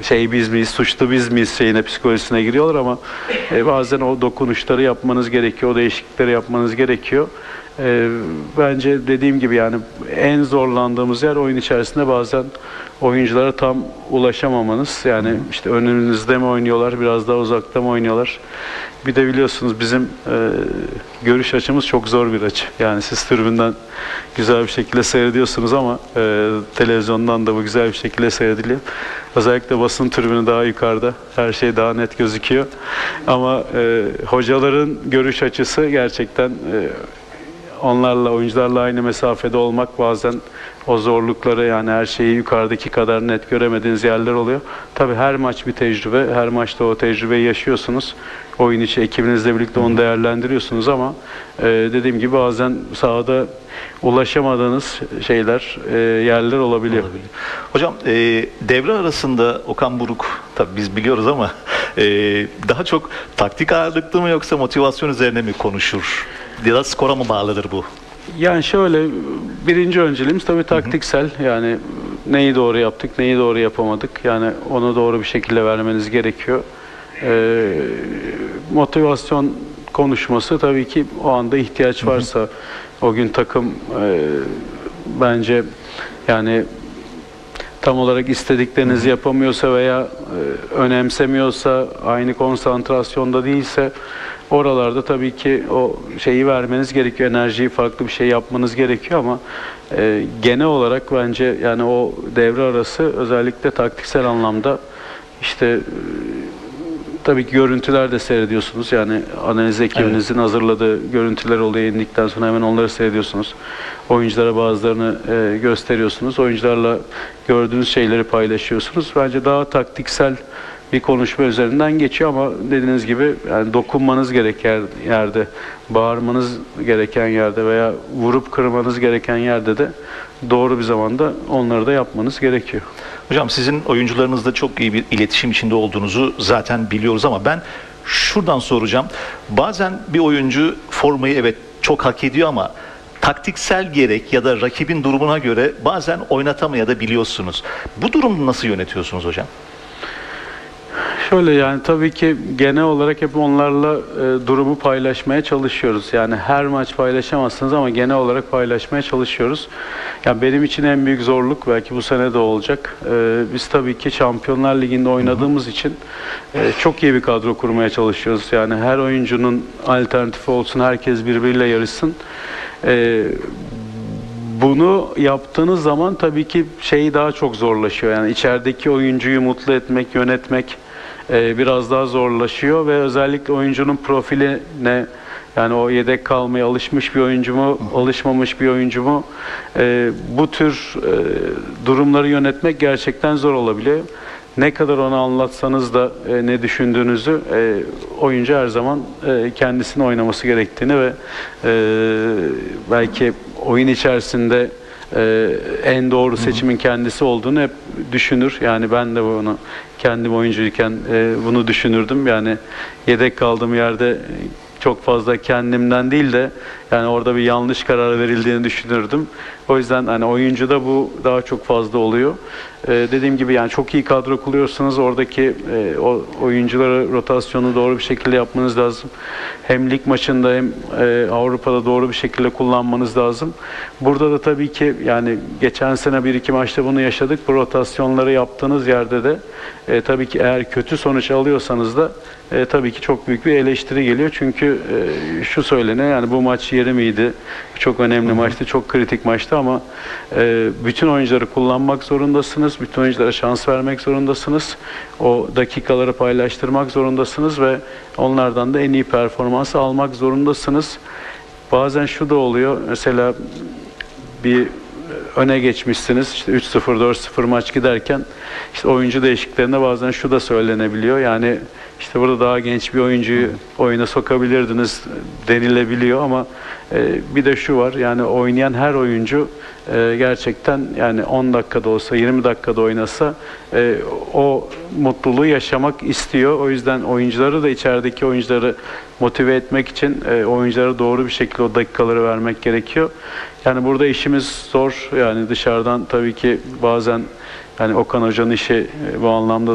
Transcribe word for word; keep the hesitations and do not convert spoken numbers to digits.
şey biz miyiz, suçlu biz miyiz şeyine, psikolojisine giriyorlar ama e, bazen o dokunuşları yapmanız gerekiyor, o değişiklikleri yapmanız gerekiyor. E, bence dediğim gibi yani en zorlandığımız yer oyun içerisinde bazen oyunculara tam ulaşamamanız. Yani işte önünüzde mi oynuyorlar, biraz daha uzakta mı oynuyorlar? Bir de biliyorsunuz bizim e, görüş açımız çok zor bir açı. Yani siz tribünden güzel bir şekilde seyrediyorsunuz ama e, televizyondan da bu güzel bir şekilde seyrediliyor. Özellikle basın tribünü daha yukarıda. Her şey daha net gözüküyor. Ama e, hocaların görüş açısı gerçekten e, onlarla, oyuncularla aynı mesafede olmak bazen o zorlukları, yani her şeyi yukarıdaki kadar net göremediğiniz yerler oluyor. Tabii her maç bir tecrübe, her maçta o tecrübeyi yaşıyorsunuz. Oyun içi ekibinizle birlikte onu değerlendiriyorsunuz ama e, dediğim gibi bazen sahada ulaşamadığınız şeyler, e, yerler olabiliyor. Olabilir. Hocam e, devre arasında Okan Buruk, tabii biz biliyoruz ama e, daha çok taktik ağırlıklı mı yoksa motivasyon üzerine mi konuşur? Ya da skora mı bağlıdır bu? Yani şöyle, birinci önceliğimiz tabii taktiksel. Yani neyi doğru yaptık, neyi doğru yapamadık. Yani onu doğru bir şekilde vermeniz gerekiyor. Ee, motivasyon konuşması tabii ki o anda ihtiyaç varsa, hı hı. O gün takım e, bence yani tam olarak istediklerinizi hı hı. yapamıyorsa veya e, önemsemiyorsa, aynı konsantrasyonda değilse oralarda tabii ki o şeyi vermeniz gerekiyor, enerjiyi farklı bir şey yapmanız gerekiyor ama e, genel olarak bence yani o devre arası özellikle taktiksel anlamda işte e, tabii ki görüntüler de seyrediyorsunuz. Yani analiz ekibinizin evet. hazırladığı görüntüler oluyor, indikten sonra hemen onları seyrediyorsunuz. Oyunculara bazılarını e, gösteriyorsunuz. Oyuncularla gördüğünüz şeyleri paylaşıyorsunuz. Bence daha taktiksel bir konuşma üzerinden geçiyor ama dediğiniz gibi yani dokunmanız gereken yerde, bağırmanız gereken yerde veya vurup kırmanız gereken yerde de doğru bir zamanda onları da yapmanız gerekiyor. Hocam sizin oyuncularınızla çok iyi bir iletişim içinde olduğunuzu zaten biliyoruz ama ben şuradan soracağım. Bazen bir oyuncu formayı evet çok hak ediyor ama taktiksel gerek ya da rakibin durumuna göre bazen oynatamayabiliyorsunuz. Bu durumu nasıl yönetiyorsunuz hocam? Şöyle yani tabii ki genel olarak hep onlarla e, durumu paylaşmaya çalışıyoruz. Yani her maç paylaşamazsınız ama genel olarak paylaşmaya çalışıyoruz. Yani benim için en büyük zorluk belki bu sene de olacak. E, biz tabii ki Şampiyonlar Ligi'nde oynadığımız için e, çok iyi bir kadro kurmaya çalışıyoruz. Yani her oyuncunun alternatifi olsun, herkes birbiriyle yarışsın. E, Bunu yaptığınız zaman tabii ki şey daha çok zorlaşıyor. Yani içerideki oyuncuyu mutlu etmek, yönetmek e, biraz daha zorlaşıyor ve özellikle oyuncunun profiline, yani o yedek kalmaya alışmış bir oyuncu mu, alışmamış bir oyuncu mu, e, bu tür e, durumları yönetmek gerçekten zor olabiliyor. Ne kadar ona anlatsanız da e, ne düşündüğünüzü e, oyuncu her zaman e, kendisini oynaması gerektiğini ve e, belki oyun içerisinde e, en doğru seçimin kendisi olduğunu hep düşünür. Yani ben de bunu kendim oyuncuyken e, bunu düşünürdüm. Yani yedek kaldığım yerde çok fazla kendimden değil de yani orada bir yanlış karar verildiğini düşünürdüm. O yüzden hani oyuncuda bu daha çok fazla oluyor. Ee, dediğim gibi yani çok iyi kadro kuruyorsanız oradaki e, o oyuncuları rotasyonu doğru bir şekilde yapmanız lazım. Hem lig maçında hem e, Avrupa'da doğru bir şekilde kullanmanız lazım. Burada da tabii ki yani geçen sene bir iki maçta bunu yaşadık. Bu rotasyonları yaptığınız yerde de e, tabii ki eğer kötü sonuç alıyorsanız da e, tabii ki çok büyük bir eleştiri geliyor. Çünkü e, şu söyleniyor yani bu maç yeri miydi? Çok önemli maçtı, çok kritik maçtı ama e, bütün oyuncuları kullanmak zorundasınız. Bütün oyunculara şans vermek zorundasınız. O dakikaları paylaştırmak zorundasınız ve onlardan da en iyi performansı almak zorundasınız. Bazen şu da oluyor. Mesela bir öne geçmişsiniz. İşte üç sıfır dört sıfır maç giderken işte oyuncu değişikliklerinde bazen şu da söylenebiliyor. Yani işte burada daha genç bir oyuncuyu oyuna sokabilirdiniz denilebiliyor ama e, bir de şu var. Yani oynayan her oyuncu e, gerçekten yani on dakikada olsa, yirmi dakikada oynasa e, o mutluluğu yaşamak istiyor. O yüzden oyuncuları da içerideki oyuncuları motive etmek için e, oyunculara doğru bir şekilde o dakikaları vermek gerekiyor. Yani burada işimiz zor. Yani dışarıdan tabii ki bazen yani Okan Hoca'nın işi bu anlamda